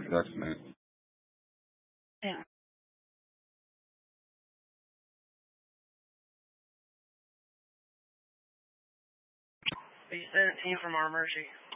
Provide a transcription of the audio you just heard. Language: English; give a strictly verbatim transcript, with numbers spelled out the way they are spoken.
introduction, man. Yeah. B seventeen from Our Mercy.